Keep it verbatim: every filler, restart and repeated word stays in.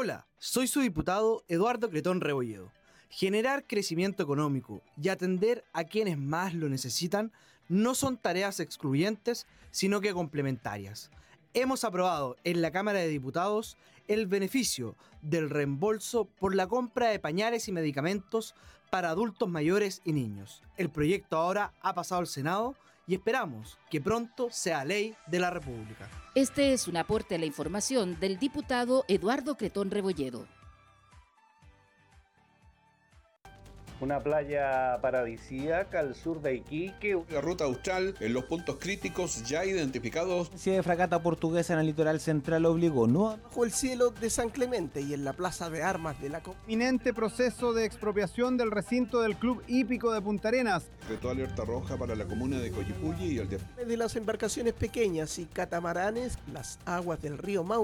Hola, soy su diputado Eduardo Cretón Rebolledo. Generar crecimiento económico y atender a quienes más lo necesitan no son tareas excluyentes, sino que complementarias. Hemos aprobado en la Cámara de Diputados el beneficio del reembolso por la compra de pañales y medicamentos para adultos mayores y niños. El proyecto ahora ha pasado al Senado y esperamos que pronto sea ley de la República. Este es un aporte a la información del diputado Eduardo Cretón Rebolledo. Una playa paradisíaca al sur de Iquique. La ruta austral en los puntos críticos ya identificados. La de fragata portuguesa en el litoral central obligó no bajo el cielo de San Clemente y en la plaza de armas de la inminente proceso de expropiación del recinto del Club Hípico de Punta Arenas. Decretó alerta roja para la comuna de Coyipulli y el de... de las embarcaciones pequeñas y catamaranes, las aguas del río Maule